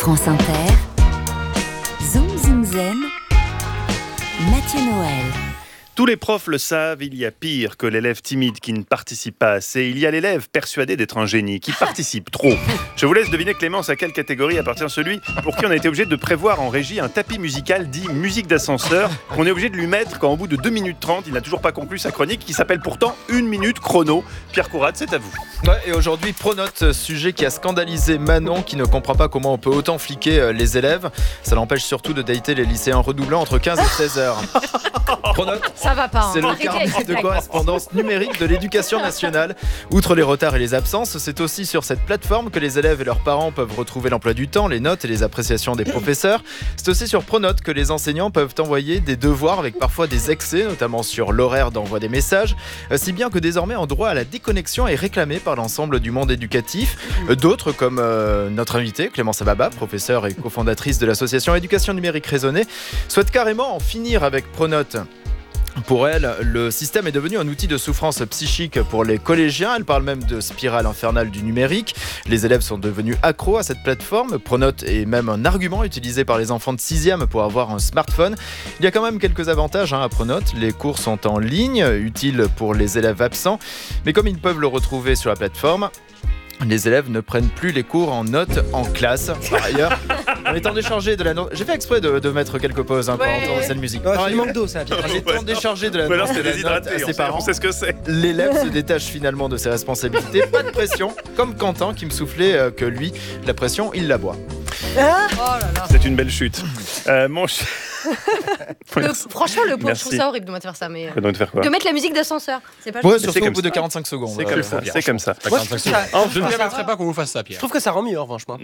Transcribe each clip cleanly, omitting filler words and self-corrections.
France Inter, Zoom Zoom Zen, Mathieu Noël. Tous les profs le savent, il y a pire que l'élève timide qui ne participe pas assez. Il y a l'élève persuadé d'être un génie, qui participe trop. Je vous laisse deviner, Clémence, à quelle catégorie appartient celui pour qui on a été obligé de prévoir en régie un tapis musical dit musique d'ascenseur, qu'on est obligé de lui mettre quand au bout de 2 minutes 30, il n'a toujours pas conclu sa chronique, qui s'appelle pourtant 1 minute chrono. Pierre Courade, c'est à vous. Ouais, et aujourd'hui, Pronote, sujet qui a scandalisé Manon, qui ne comprend pas comment on peut autant fliquer les élèves. Ça l'empêche surtout de dater les lycéens redoublants entre 15 et 16 heures. Pronote, ça va pas. c'est le carnet de correspondance numérique de l'éducation nationale. Outre les retards et les absences, c'est aussi sur cette plateforme que les élèves et leurs parents peuvent retrouver l'emploi du temps, les notes et les appréciations des professeurs. C'est aussi sur Pronote que les enseignants peuvent envoyer des devoirs avec parfois des excès, notamment sur l'horaire d'envoi des messages, si bien que désormais un droit à la déconnexion est réclamé par l'ensemble du monde éducatif. D'autres, comme notre invitée, Clémence Ababa, professeure et cofondatrice de l'association Éducation Numérique Raisonnée, souhaitent carrément en finir avec Pronote. Pour elle, le système est devenu un outil de souffrance psychique pour les collégiens. Elle parle même de spirale infernale du numérique. Les élèves sont devenus accros à cette plateforme. Pronote est même un argument utilisé par les enfants de 6e pour avoir un smartphone. Il y a quand même quelques avantages à Pronote. Les cours sont en ligne, utiles pour les élèves absents. Mais comme ils peuvent le retrouver sur la plateforme, les élèves ne prennent plus les cours en notes en classe. Par ailleurs, en étant déchargé de la note... J'ai fait exprès de mettre quelques pauses pour entendre cette musique. Ouais, il manque d'eau, ça. En étant déchargé de la note à ses parents, on sait ce que c'est. L'élève se détache finalement de ses responsabilités. Pas de pression, comme Quentin qui me soufflait que lui, la pression, il la boit. Oh là là. C'est une belle chute. Franchement, le pauvre, je trouve ça horrible de faire ça. Mais Donc de faire quoi? de mettre la musique d'ascenseur. C'est pas Ouais, juste. surtout au comme bout de ça. 45 secondes. C'est comme ça. C'est comme ça. Moi, je Je ne permettrai pas qu'on vous fasse ça, Pierre. trouve que ça rend mieux, franchement.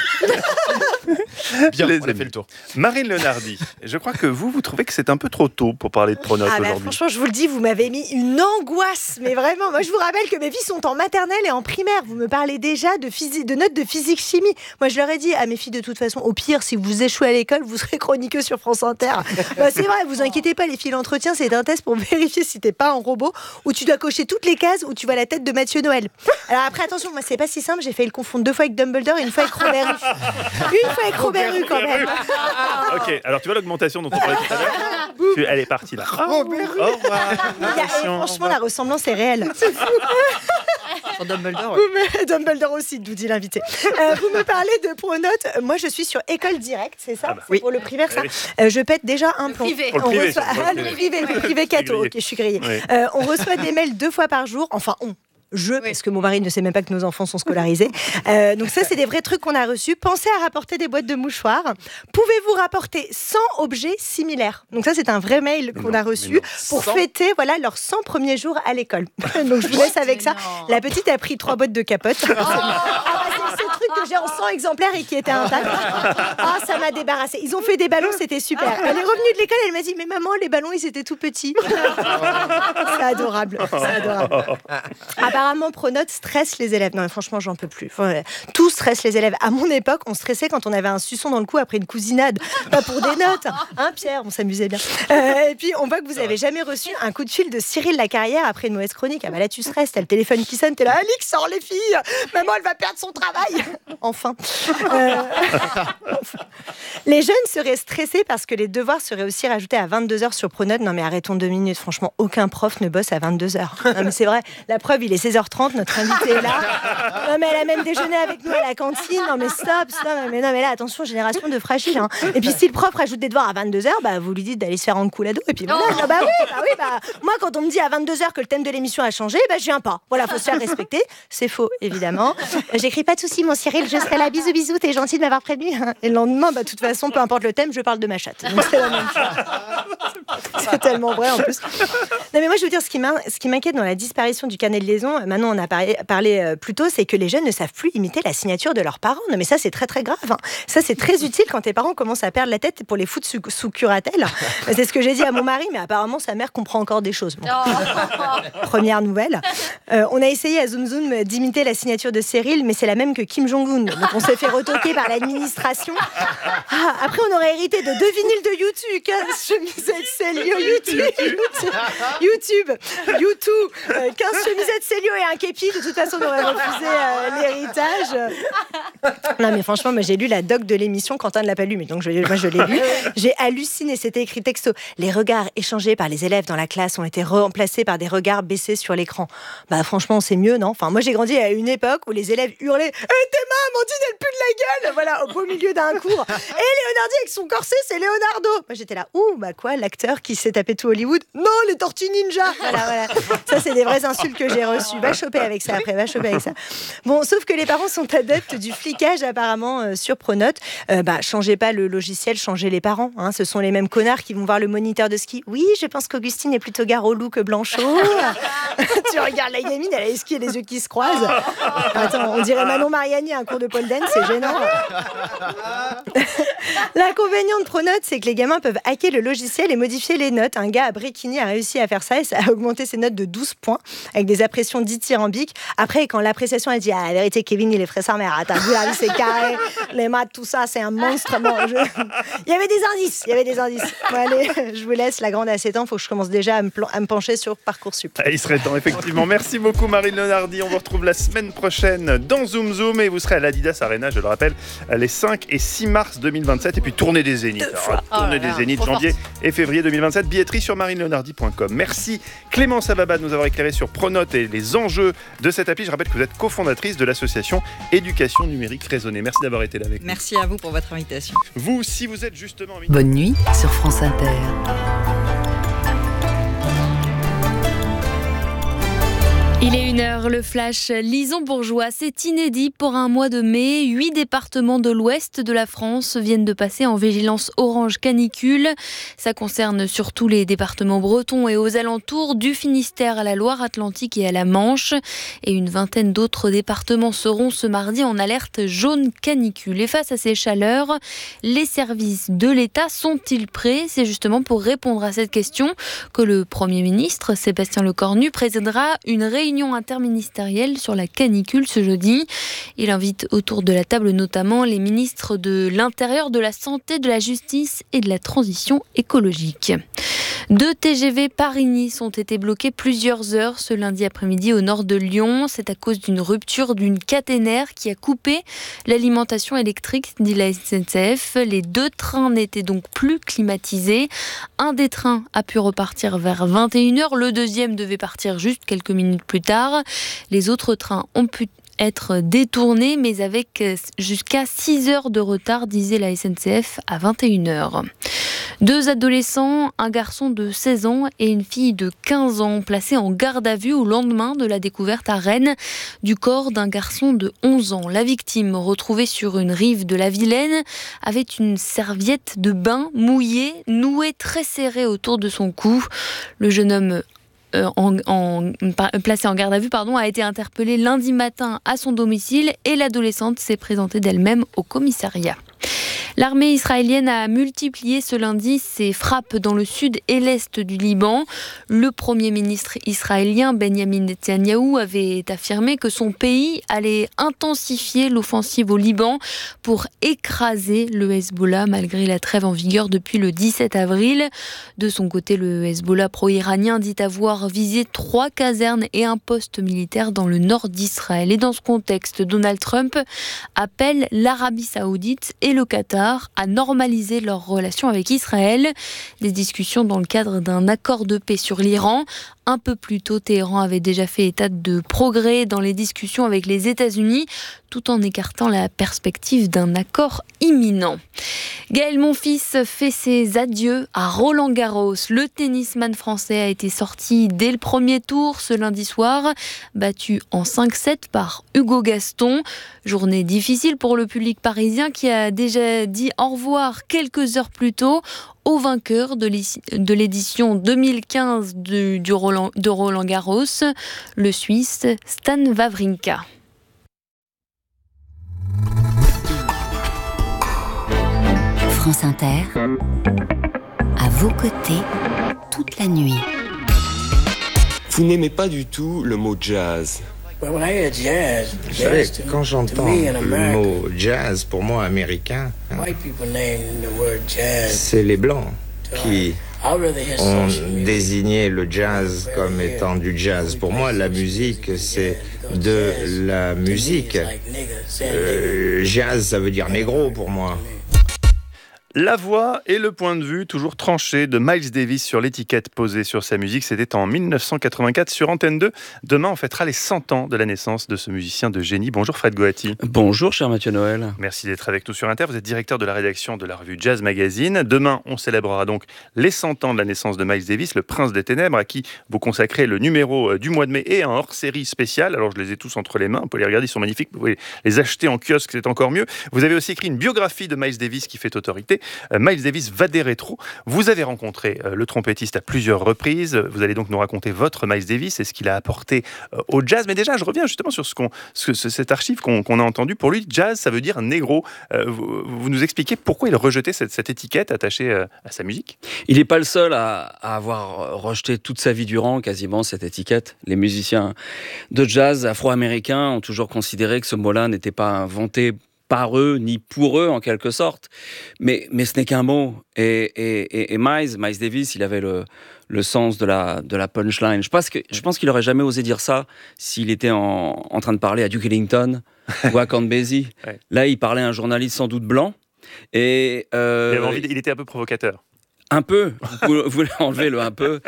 Bien, Les on a amis. fait le tour. Marine Lenardi, je crois que vous trouvez que c'est un peu trop tôt pour parler de Pronote aujourd'hui. Franchement, je vous le dis, vous m'avez mis une angoisse. Mais vraiment, moi, je vous rappelle que mes filles sont en maternelle et en primaire. Vous me parlez déjà de notes de physique-chimie. Moi, je leur ai dit à mes filles, de toute façon, au pire, si vous échouez à l'école, vous serez chroniqueuse sur France Inter. C'est vrai, vous inquiétez pas, les filles, l'entretien, c'est un test pour vérifier si t'es pas un robot, où tu dois cocher toutes les cases, où tu vois la tête de Mathieu Noël. Alors après, attention, moi, c'est pas si simple. J'ai fait le confondre 2 fois avec Dumbledore et 1 fois avec Robert Hue. 1 fois avec Robert Hue, quand même. Ok, alors tu vois l'augmentation dont on parlait tout à l'heure. Elle est partie là. Au revoir. Franchement, la ressemblance est réelle. Sur Dumbledore, Dumbledore aussi, nous dit l'invité. Vous me parlez de Pronote. Moi, je suis sur École Directe, c'est ça? Oui. Pour le primaire, ça. Oui. Je pète déjà un plomb. privé. Pour le privé, reçoit... c'est pour le privé. le privé Cato. Ok, je suis grillée. Oui. On reçoit des mails 2 fois par jour. Enfin, parce que mon mari ne sait même pas que nos enfants sont scolarisés. Donc ça, c'est des vrais trucs qu'on a reçus. Pensez à rapporter des boîtes de mouchoirs. Pouvez-vous rapporter 100 objets similaires? Donc ça, c'est un vrai mail qu'on a reçu pour fêter leurs 100 premiers jours à l'école. Donc je vous laisse avec ça. La petite a pris 3 boîtes de capote. C'est ce truc que j'ai en 100 exemplaires et qui était intact. Ah, ça m'a débarrassé. Ils ont fait des ballons, c'était super. Elle est revenue de l'école, elle m'a dit, mais maman, les ballons, ils étaient tout petits. C'est adorable. Apparemment, Pronote stresse les élèves. Non, mais franchement, j'en peux plus. Tout stresse les élèves. À mon époque, on stressait quand on avait un suçon dans le cou après une cousinade. Pas pour des notes. Hein, Pierre, on s'amusait bien. Et puis, on voit que vous avez jamais reçu un coup de fil de Cyril Lacarrière après une mauvaise chronique. Ah bah là, tu stresses. T'as le téléphone qui sonne. T'es là, Alix, sors les filles. Maman, elle va perdre son travail. Enfin. Les jeunes seraient stressés parce que les devoirs seraient aussi rajoutés à 22h sur Pronote. Non, mais arrêtons 2 minutes. Franchement, aucun prof ne bosse à 22h. Non, mais c'est vrai. La preuve, il est 16h30, notre invitée est là. Non, mais elle a même déjeuné avec nous à la cantine. Non, mais stop. Non, mais là, attention, génération de fragiles. Hein. Et puis, si le prof rajoute des devoirs à 22h, vous lui dites d'aller se faire un coulado. Et puis, voilà. Moi, quand on me dit à 22h que le thème de l'émission a changé, je viens pas. Voilà, faut se faire respecter. C'est faux, évidemment. J'écris pas de soucis, mon Cyril, je serai là. Bisous, bisous, t'es gentil de m'avoir prévenu. Et le lendemain, de toute façon, peu importe le thème, je parle de ma chatte. Donc, c'est la même chose. C'est tellement vrai, en plus. Non, mais moi, je veux dire, ce qui m'inquiète dans la disparition du carnet de liaison, maintenant on a parlé plus tôt, c'est que les jeunes ne savent plus imiter la signature de leurs parents. Non, mais ça, c'est très, très grave. Hein. Ça, c'est très utile quand tes parents commencent à perdre la tête pour les foutre sous curatelle. C'est ce que j'ai dit à mon mari, mais apparemment, sa mère comprend encore des choses. Bon. Première nouvelle. On a essayé à Zoom Zoom d'imiter la signature de Cyril, mais c'est la même que Kim Jong-un. Donc, on s'est fait retoquer par l'administration. Après, on aurait hérité de 2 vinyles de YouTube, 15 chemisettes Célio, YouTube, 15 chemisettes Célio et un képi. De toute façon, on aurait refusé l'héritage. Non, mais franchement, moi, j'ai lu la doc de l'émission. Quentin ne l'a pas lu, mais donc moi, je l'ai lu. J'ai halluciné. C'était écrit texto. Les regards échangés par les élèves dans la classe ont été remplacés par des regards baissés sur l'écran. Bah, franchement, c'est mieux, non? Enfin, moi, j'ai grandi à une époque où les élèves hurlaient Théma, Amandine, elle pue de la gueule! Voilà, au beau milieu d'un cours. Et Leonardi avec son corset, c'est Leonardo. Moi, j'étais là, quoi, l'acteur qui s'est tapé tout Hollywood? Non, les Tortues Ninja! Voilà. Ça, c'est des vraies insultes que j'ai reçues. Va choper avec ça après, Bon, sauf que les parents sont adeptes du flicage, apparemment, sur Pronote. Changez pas le logiciel, changez les parents. Hein. Ce sont les mêmes connards qui vont voir le moniteur de ski. Oui, je pense qu'Augustine est plutôt gare au loup que Blanchot. Tu regardes la gamine, elle a les skis et les yeux qui se croisent. Attends, on dirait Manon Mariani à un cours de pole dance, c'est gênant. L'inconvénient de Pronote, c'est que les gamins peuvent hacker le logiciel et modifier les notes. Un gars à Bréquigny a réussi à faire ça et ça a augmenté ses notes de 12 points avec des appréciations dithyrambiques. Après, quand l'appréciation a dit la vérité, Kevin, il est frais sa mère. T'as vu, la vie, c'est carré, les maths, tout ça, c'est un monstre. Bon, il y avait des indices. Bon, allez, je vous laisse, la grande a 7 ans, il faut que je commence déjà à me pencher sur Parcoursup. Il serait temps, effectivement. Merci beaucoup, Marine Leonardi. On vous retrouve la semaine prochaine dans Zoom Zoom et vous serez à l'Adidas Arena, je le rappelle, les 5 et 6 mars 2027 et puis tournée des Zéniths. Tournée des Zéniths, janvier et février 2027. Billetterie sur marineleonardi.com. Merci Clémence Ababa de nous avoir éclairé sur Pronote et les enjeux de cette appli. Je rappelle que vous êtes cofondatrice de l'association Éducation Numérique Raisonnée. Merci d'avoir été là avec nous. Merci à vous pour votre invitation. Vous, si vous êtes justement... Bonne nuit sur France Inter. Il est 1h, le flash Lison-Bourgeois, c'est inédit pour un mois de mai. 8 départements de l'ouest de la France viennent de passer en vigilance orange canicule. Ça concerne surtout les départements bretons et aux alentours, du Finistère à la Loire-Atlantique et à la Manche. Et une vingtaine d'autres départements seront ce mardi en alerte jaune canicule. Et face à ces chaleurs, les services de l'État sont-ils prêts? C'est justement pour répondre à cette question que le Premier ministre, Sébastien Lecornu, présidera une réunion interministérielle sur la canicule ce jeudi. Il invite autour de la table notamment les ministres de l'Intérieur, de la Santé, de la Justice et de la Transition écologique. 2 TGV Paris-Nice ont été bloqués plusieurs heures ce lundi après-midi au nord de Lyon. C'est à cause d'une rupture d'une caténaire qui a coupé l'alimentation électrique, dit la SNCF. Les 2 trains n'étaient donc plus climatisés. Un des trains a pu repartir vers 21h. Le deuxième devait partir juste quelques minutes plus tard. Les autres trains ont pu être détournés, mais avec jusqu'à 6 heures de retard, disait la SNCF à 21h. 2 adolescents, un garçon de 16 ans et une fille de 15 ans, placés en garde à vue au lendemain de la découverte à Rennes du corps d'un garçon de 11 ans. La victime, retrouvée sur une rive de la Vilaine, avait une serviette de bain mouillée, nouée très serrée autour de son cou. Le jeune homme placé en garde à vue a été interpellé lundi matin à son domicile et l'adolescente s'est présentée d'elle-même au commissariat. L'armée israélienne a multiplié ce lundi ses frappes dans le sud et l'est du Liban. Le Premier ministre israélien Benjamin Netanyahou avait affirmé que son pays allait intensifier l'offensive au Liban pour écraser le Hezbollah malgré la trêve en vigueur depuis le 17 avril. De son côté, le Hezbollah pro-iranien dit avoir visé 3 casernes et un poste militaire dans le nord d'Israël. Et dans ce contexte, Donald Trump appelle l'Arabie Saoudite et le Qatar à normaliser leurs relations avec Israël. Des discussions dans le cadre d'un accord de paix sur l'Iran. Un peu plus tôt, Téhéran avait déjà fait état de progrès dans les discussions avec les États-Unis, tout en écartant la perspective d'un accord imminent. Gaël Monfils fait ses adieux à Roland-Garros. Le tennisman français a été sorti dès le premier tour ce lundi soir, battu en 5-7 par Hugo Gaston. Journée difficile pour le public parisien qui a déjà dit au revoir quelques heures plus tôt au vainqueur de l'édition 2015 de Roland-Garros, le Suisse Stan Wawrinka. France Inter, à vos côtés, toute la nuit. Vous n'aimez pas du tout le mot jazz. Vous savez, quand j'entends le mot jazz, pour moi, américain, c'est les Blancs qui on désignait le jazz comme étant du jazz. Pour moi, la musique, c'est de la musique. Jazz, ça veut dire négro pour moi. La voix et le point de vue toujours tranché de Miles Davis sur l'étiquette posée sur sa musique, c'était en 1984 sur Antenne 2. Demain, on fêtera les 100 ans de la naissance de ce musicien de génie. Bonjour Fred Goati. Bonjour cher Mathieu Noël. Merci d'être avec nous sur Inter. Vous êtes directeur de la rédaction de la revue Jazz Magazine. Demain, on célébrera donc les 100 ans de la naissance de Miles Davis, le prince des ténèbres, à qui vous consacrez le numéro du mois de mai et un hors-série spécial. Alors je les ai tous entre les mains, on peut les regarder, ils sont magnifiques. Vous pouvez les acheter en kiosque, c'est encore mieux. Vous avez aussi écrit une biographie de Miles Davis qui fait autorité. Miles Davis va des rétros. Vous avez rencontré le trompettiste à plusieurs reprises. Vous allez donc nous raconter votre Miles Davis et ce qu'il a apporté au jazz. Mais déjà, je reviens justement sur cette archive qu'on a entendue. Pour lui, jazz, ça veut dire négro. Vous nous expliquez pourquoi il rejetait cette étiquette attachée à sa musique ? Il n'est pas le seul à avoir rejeté toute sa vie durant quasiment cette étiquette. Les musiciens de jazz afro-américains ont toujours considéré que ce mot-là n'était pas inventé par eux, ni pour eux en quelque sorte, mais ce n'est qu'un mot. Et Miles Davis, il avait le sens de la punchline. Je pense qu'il n'aurait jamais osé dire ça s'il était en train de parler à Duke Ellington ou à Count Basie. Ouais. Là, il parlait à un journaliste sans doute blanc. Et il était un peu provocateur. Un peu, vous voulez enlever le un peu.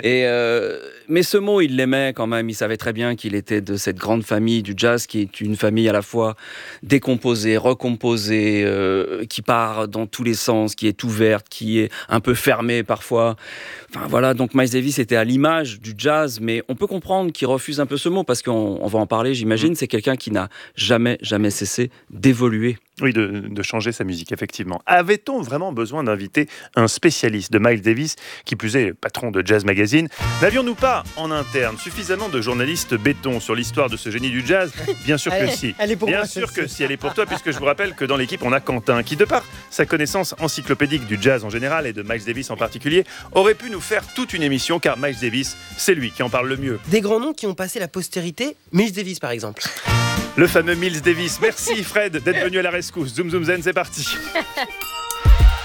Mais ce mot, il l'aimait quand même. Il savait très bien qu'il était de cette grande famille du jazz, qui est une famille à la fois décomposée, recomposée, qui part dans tous les sens, qui est ouverte, qui est un peu fermée parfois. Enfin voilà, donc Miles Davis était à l'image du jazz, mais on peut comprendre qu'il refuse un peu ce mot, parce qu'on va en parler, j'imagine. C'est quelqu'un qui n'a jamais cessé d'évoluer. Oui, de changer sa musique, effectivement. Avait-on vraiment besoin d'inviter un spécialiste de Miles Davis, qui plus est patron de Jazz Magazine ? N'avions-nous pas, en interne, suffisamment de journalistes béton sur l'histoire de ce génie du jazz ? Bien sûr que si. Elle est pour Bien moi, sûr que si, elle est pour toi, puisque je vous rappelle que dans l'équipe, on a Quentin, qui, de par sa connaissance encyclopédique du jazz en général et de Miles Davis en particulier, aurait pu nous faire toute une émission, car Miles Davis, c'est lui qui en parle le mieux. Des grands noms qui ont passé la postérité, Miles Davis par exemple. Le fameux Miles Davis. Merci Fred d'être venu à la rescousse. Zoom Zoom Zen, c'est parti.